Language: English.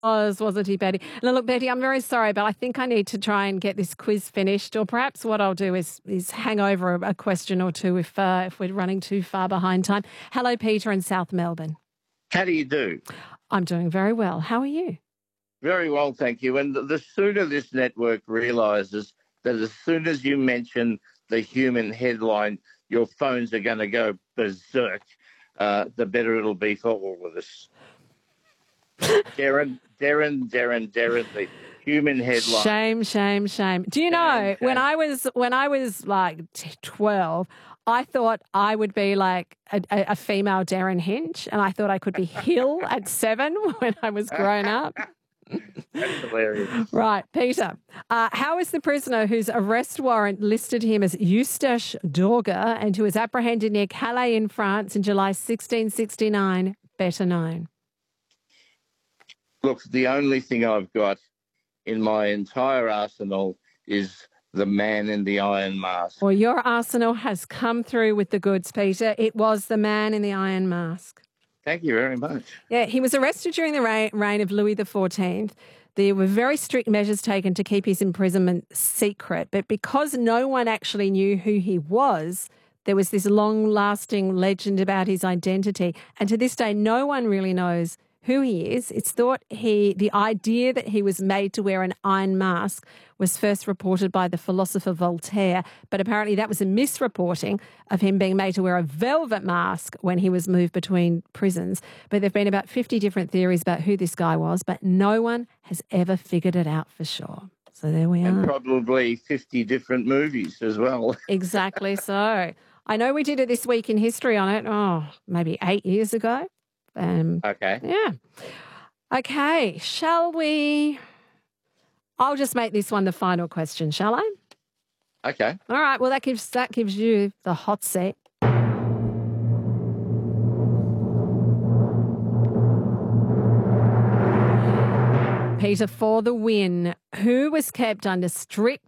wasn't he, Betty? Now, look, Betty, I'm very sorry, but I think I need to try and get this quiz finished, or perhaps what I'll do is hang over a question or two if we're running too far behind time. Hello, Peter in South Melbourne. How do you do? I'm doing very well. How are you? Very well, thank you. And the sooner this network realises that as soon as you mention the human headline, your phones are going to go berserk, the better it'll be for all of us. Darren, the human headline. Shame. Do you know, when I was like 12, I thought I would be like a female Darren Hinch, and I thought I could be Hill at 7 when I was grown up. That's hilarious. Right, Peter. How is the prisoner whose arrest warrant listed him as Eustache Dorga and who was apprehended near Calais in France in July 1669 better known? Look, the only thing I've got in my entire arsenal is the man in the iron mask. Well, your arsenal has come through with the goods, Peter. It was the man in the iron mask. Thank you very much. Yeah, he was arrested during the reign of Louis XIV. There were very strict measures taken to keep his imprisonment secret, but because no one actually knew who he was, there was this long-lasting legend about his identity. And to this day, no one really knows who he is. It's thought the idea that he was made to wear an iron mask was first reported by the philosopher Voltaire, but apparently that was a misreporting of him being made to wear a velvet mask when he was moved between prisons. But there have been about 50 different theories about who this guy was, but no one has ever figured it out for sure. So there we are. And probably 50 different movies as well. Exactly so. I know we did it This Week in History on it, maybe 8 years ago. Okay. Yeah. Okay. Shall we? I'll just make this one the final question, shall I? Okay. All right. Well, that gives you the hot seat. Peter, for the win, who was kept under strict